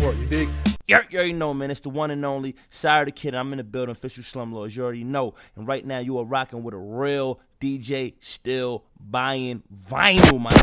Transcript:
work, you dig? You already know, man. It's the one and only Sire the Kid. I'm in the building, official Slumlords. You already know. And right now, you are rocking with a real DJ still buying vinyl, my